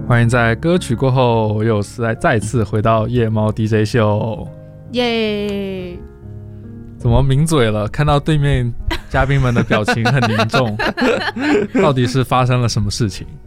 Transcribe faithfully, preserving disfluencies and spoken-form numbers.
欢迎在歌曲过后又再再次回到夜猫 D J 秀， 耶！ 怎么抿嘴了？看到对面嘉宾们的表情很凝重，到底是发生了什么事情？